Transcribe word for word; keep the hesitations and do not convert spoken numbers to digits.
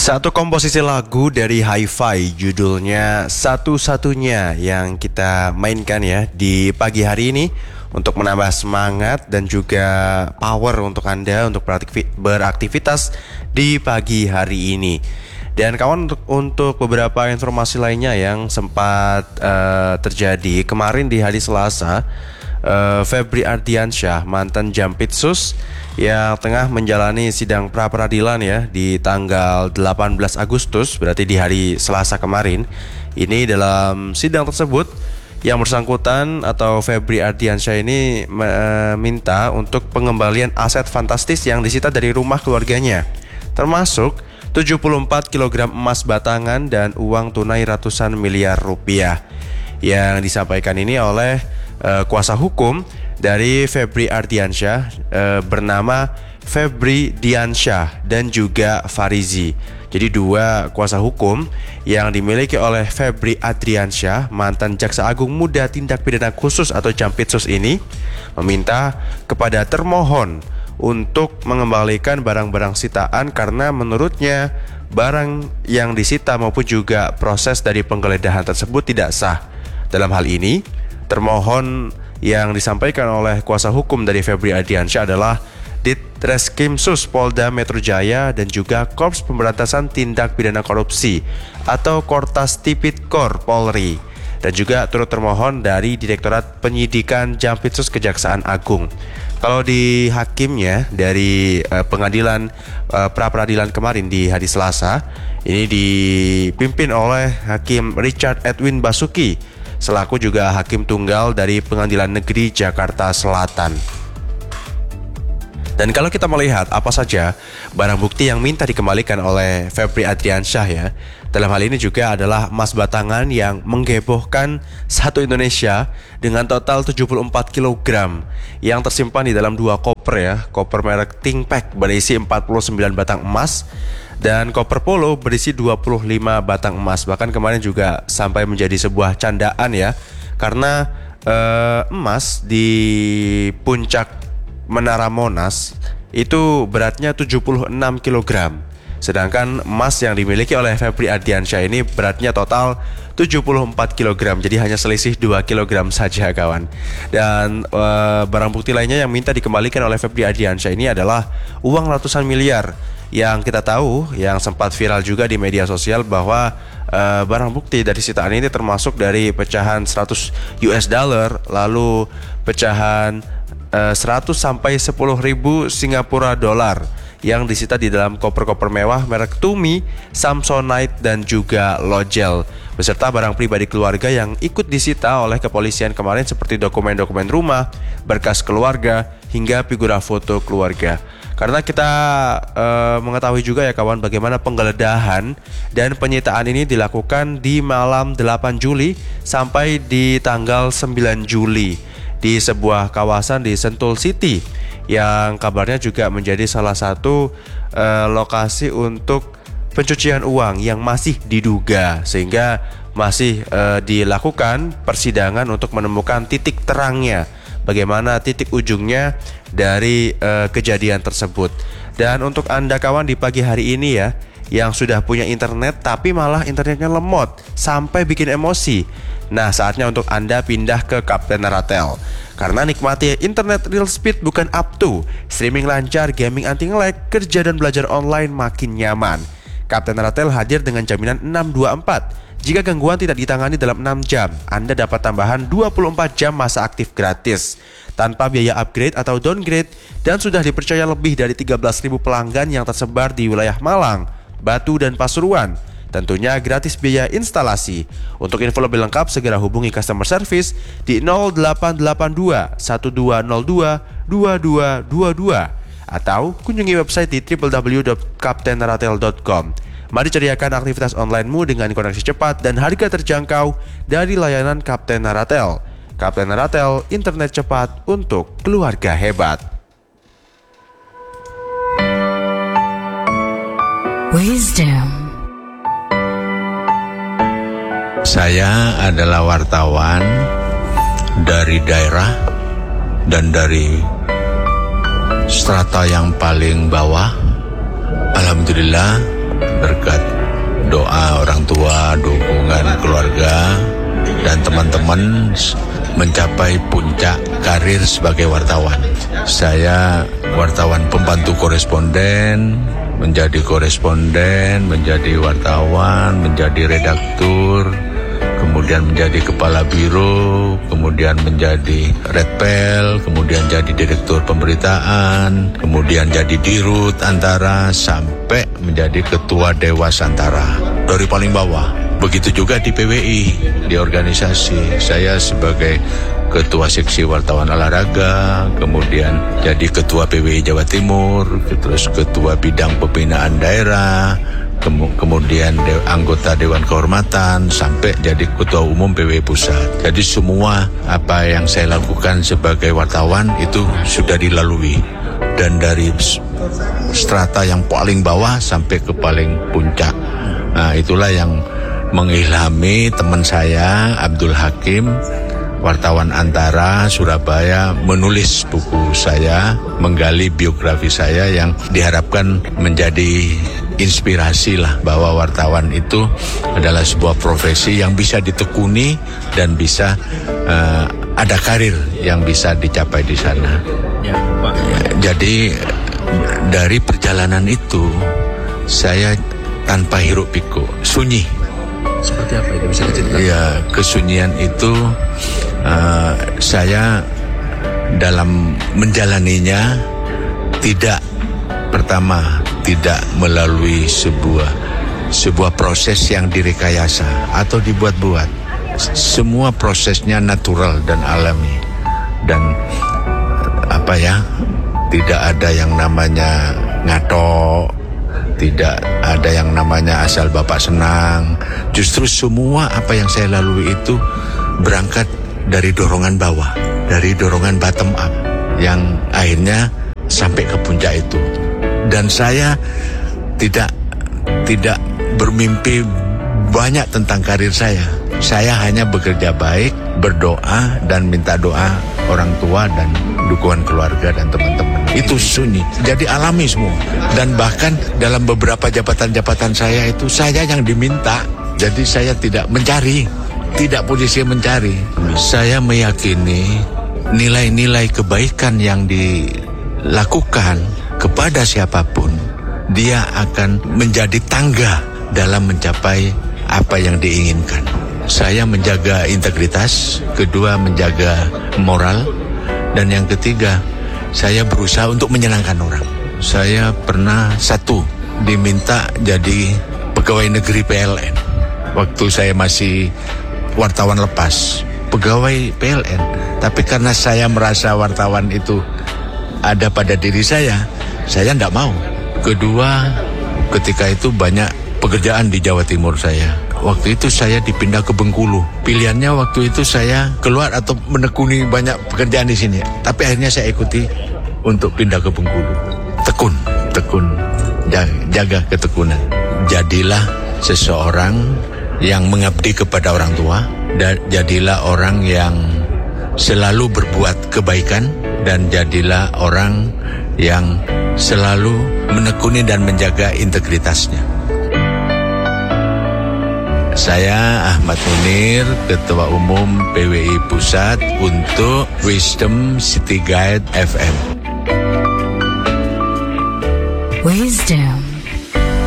Satu komposisi lagu dari Hi-Fi judulnya Satu-Satunya yang kita mainkan ya di pagi hari ini untuk menambah semangat dan juga power untuk Anda untuk beraktivitas di pagi hari ini. Dan kawan, untuk, untuk beberapa informasi lainnya yang sempat uh, terjadi kemarin di hari Selasa, uh, Febri Ardiansyah, mantan Jampitsus yang tengah menjalani sidang pra-peradilan ya di tanggal delapan belas Agustus, berarti di hari Selasa kemarin. Ini dalam sidang tersebut yang bersangkutan atau Febri Ardiansyah ini meminta untuk pengembalian aset fantastis yang disita dari rumah keluarganya, termasuk tujuh puluh empat kilogram emas batangan dan uang tunai ratusan miliar rupiah. Yang disampaikan ini oleh uh, kuasa hukum dari Febri Ardiansyah uh, bernama Febri Diansyah dan juga Farizi. Jadi dua kuasa hukum yang dimiliki oleh Febri Ardiansyah, mantan Jaksa Agung Muda Tindak Pidana Khusus atau Jampitsus ini, meminta kepada termohon untuk mengembalikan barang-barang sitaan karena menurutnya barang yang disita maupun juga proses dari penggeledahan tersebut tidak sah. Dalam hal ini, termohon yang disampaikan oleh kuasa hukum dari Febri Ardiansyah adalah Ditreskrimsus Polda Metro Jaya dan juga Korps Pemberantasan Tindak Pidana Korupsi atau Kortas Tipidkor Polri, dan juga turut termohon dari Direktorat Penyidikan Jampitsus Kejaksaan Agung. Kalau di hakimnya dari uh, pengadilan uh, pra-peradilan kemarin di hari Selasa, ini dipimpin oleh Hakim Richard Edwin Basuki selaku juga hakim tunggal dari Pengadilan Negeri Jakarta Selatan. Dan kalau kita melihat apa saja barang bukti yang minta dikembalikan oleh Febri Ardiansyah ya, dalam hal ini juga adalah emas batangan yang menghebohkan satu Indonesia dengan total tujuh puluh empat kilogram yang tersimpan di dalam dua koper ya, koper merek Thinkpack berisi empat puluh sembilan batang emas dan koper Polo berisi dua puluh lima batang emas. Bahkan kemarin juga sampai menjadi sebuah candaan ya, karena eh, emas di puncak Menara Monas itu beratnya tujuh puluh enam kilogram. Sedangkan emas yang dimiliki oleh Febri Ardiansyah ini beratnya total tujuh puluh empat kilogram. Jadi hanya selisih dua kilogram saja kawan. Dan e, barang bukti lainnya yang minta dikembalikan oleh Febri Ardiansyah ini adalah uang ratusan miliar. Yang kita tahu, yang sempat viral juga di media sosial bahwa e, barang bukti dari sitaan ini termasuk dari pecahan seratus U S dollar, lalu pecahan e, seratus sampai sepuluh ribu Singapura dolar yang disita di dalam koper-koper mewah merek Tumi, Samsonite dan juga Logel, beserta barang pribadi keluarga yang ikut disita oleh kepolisian kemarin seperti dokumen-dokumen rumah, berkas keluarga, hingga figura foto keluarga. Karena kita e, mengetahui juga ya kawan, bagaimana penggeledahan dan penyitaan ini dilakukan di malam delapan Juli sampai di tanggal sembilan Juli di sebuah kawasan di Sentul City yang kabarnya juga menjadi salah satu e, lokasi untuk pencucian uang yang masih diduga, sehingga masih e, dilakukan persidangan untuk menemukan titik terangnya, bagaimana titik ujungnya dari e, kejadian tersebut. Dan untuk Anda kawan di pagi hari ini ya, yang sudah punya internet tapi malah internetnya lemot sampai bikin emosi, nah saatnya untuk Anda pindah ke Kapten Naratel. Karena nikmati internet real speed bukan up to, streaming lancar, gaming anti nge-lag, kerja dan belajar online makin nyaman. Kapten Naratel hadir dengan jaminan enam dua empat. Jika gangguan tidak ditangani dalam enam jam, Anda dapat tambahan dua puluh empat jam masa aktif gratis tanpa biaya upgrade atau downgrade, dan sudah dipercaya lebih dari tiga belas ribu pelanggan yang tersebar di wilayah Malang, Batu dan Pasuruan. Tentunya gratis biaya instalasi. Untuk info lebih lengkap segera hubungi customer service di nol delapan delapan dua satu dua nol dua dua dua dua dua atau kunjungi website di w w w dot kapten naratel dot com. Mari ceriakan aktivitas onlinemu dengan koneksi cepat dan harga terjangkau dari layanan Kapten Naratel. Kapten Naratel, internet cepat untuk keluarga hebat. Wisdom. Saya adalah wartawan dari daerah dan dari strata yang paling bawah. Alhamdulillah berkat doa orang tua, dukungan keluarga, dan teman-teman mencapai puncak karir sebagai wartawan. Saya wartawan pembantu koresponden, menjadi koresponden, menjadi wartawan, menjadi redaktur, kemudian menjadi kepala biro, kemudian menjadi redpel, kemudian jadi direktur pemberitaan, kemudian jadi dirut Antara, sampai menjadi ketua Dewas Antara dari paling bawah. Begitu juga di P W I, di organisasi. Saya sebagai ketua seksi wartawan olahraga, kemudian jadi ketua P W I Jawa Timur, terus ketua bidang pembinaan daerah, kemudian de- anggota Dewan Kehormatan, sampai jadi ketua umum P W I Pusat. Jadi semua apa yang saya lakukan sebagai wartawan itu sudah dilalui, dan dari strata yang paling bawah sampai ke paling puncak. Nah, itulah yang mengilhami teman saya Abdul Hakim, wartawan Antara Surabaya, menulis buku saya, menggali biografi saya yang diharapkan menjadi inspirasi lah, bahwa wartawan itu adalah sebuah profesi yang bisa ditekuni dan bisa uh, ada karir yang bisa dicapai di sana. Ya, Pak. Jadi dari perjalanan itu saya tanpa hiruk pikuk, sunyi. Seperti apa itu, bisa diceritakan? Ya, kesunyian itu uh, saya dalam menjalaninya tidak, pertama, tidak melalui sebuah sebuah proses yang direkayasa atau dibuat-buat. Semua prosesnya natural dan alami, dan apa ya, tidak ada yang namanya ngato, tidak ada yang namanya asal bapak senang. Justru semua apa yang saya lalui itu berangkat dari dorongan bawah, dari dorongan bottom up, yang akhirnya sampai ke puncak itu. Dan saya tidak tidak bermimpi banyak tentang karir saya. Saya hanya bekerja baik, berdoa, dan minta doa orang tua dan dukungan keluarga dan teman-teman. Itu sunyi, jadi alami semua. Dan bahkan dalam beberapa jabatan-jabatan saya itu saya yang diminta. Jadi saya tidak mencari, tidak posisi mencari. Saya meyakini nilai-nilai kebaikan yang dilakukan kepada siapapun, dia akan menjadi tangga dalam mencapai apa yang diinginkan. Saya menjaga integritas, kedua menjaga moral, dan yang ketiga saya berusaha untuk menyenangkan orang. Saya pernah satu diminta jadi pegawai negeri P L N waktu saya masih wartawan lepas, pegawai P L N. Tapi karena saya merasa wartawan itu ada pada diri saya, saya tidak mau. Kedua, ketika itu banyak pekerjaan di Jawa Timur saya. Waktu itu saya dipindah ke Bengkulu. Pilihannya waktu itu saya keluar atau menekuni banyak pekerjaan di sini. Tapi akhirnya saya ikuti untuk pindah ke Bengkulu. Tekun, tekun, jaga ketekunan. Jadilah seseorang yang mengabdi kepada orang tua, dan jadilah orang yang selalu berbuat kebaikan, dan jadilah orang yang selalu menekuni dan menjaga integritasnya. Saya Ahmad Munir, Ketua Umum P W I Pusat untuk Wisdom City Guide F M. Wisdom.